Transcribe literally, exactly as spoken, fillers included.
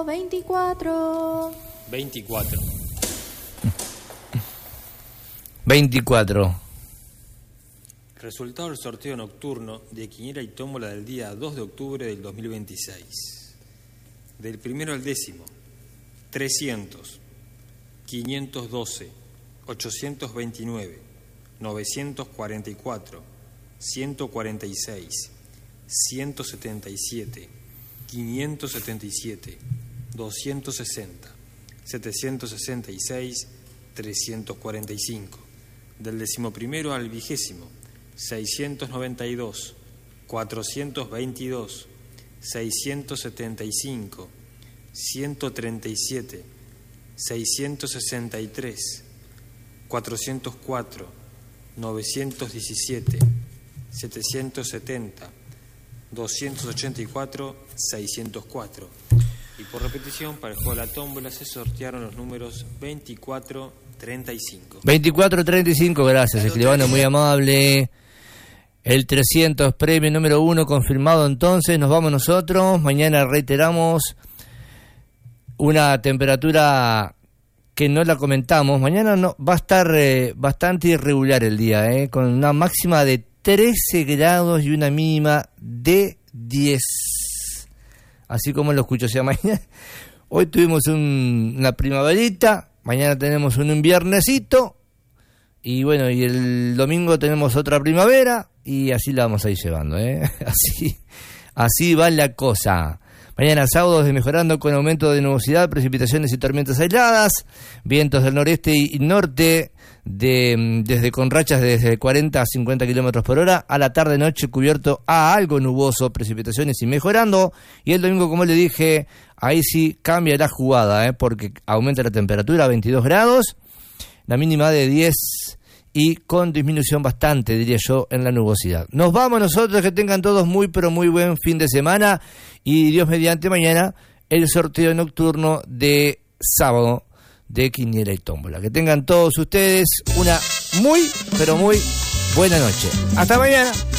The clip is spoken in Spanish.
veinticuatro. veinticuatro. veinticuatro. Resultado del sorteo nocturno de quiniela y tómbola del día dos de octubre del dos mil veintiséis. Del primero al décimo, trescientos, quinientos doce, ochocientos veintinueve, novecientos cuarenta y cuatro, ciento cuarenta y seis, ciento setenta y siete, quinientos setenta y siete, doscientos sesenta, setecientos sesenta y seis, trescientos cuarenta y cinco. Del decimoprimero al vigésimo, seiscientos noventa y dos, cuatrocientos veintidós, seiscientos setenta y cinco, ciento treinta y siete, seiscientos sesenta y tres, cuatrocientos cuatro, novecientos diecisiete, setecientos setenta, doscientos ochenta y cuatro, seiscientos cuatro. Y por repetición, para el juego de la tómbola se sortearon los números veinticuatro, treinta y cinco. veinticuatro treinta y cinco, gracias, escribano, muy amable. El trescientos, premio número uno confirmado. Entonces nos vamos nosotros. Mañana reiteramos una temperatura que no la comentamos. Mañana no va a estar eh, bastante irregular el día, eh, con una máxima de trece grados y una mínima de diez. Así como lo escucho. O sea, mañana, hoy tuvimos un, una primaverita, mañana tenemos un inviernesito, y bueno, y el domingo tenemos otra primavera, y así la vamos a ir llevando, ¿eh? Así, así va la cosa. Mañana sábado de mejorando con aumento de nubosidad, precipitaciones y tormentas aisladas, vientos del noreste y norte de desde con rachas de desde cuarenta a cincuenta kilómetros por hora, a la tarde noche cubierto a algo nuboso, precipitaciones y mejorando, y el domingo, como le dije, ahí sí cambia la jugada, ¿eh? Porque aumenta la temperatura a veintidós grados, la mínima de diez y con disminución bastante, diría yo, en la nubosidad. Nos vamos nosotros, que tengan todos muy pero muy buen fin de semana, y Dios mediante mañana el sorteo nocturno de sábado de quiniela y tómbola. Que tengan todos ustedes una muy pero muy buena noche. Hasta mañana.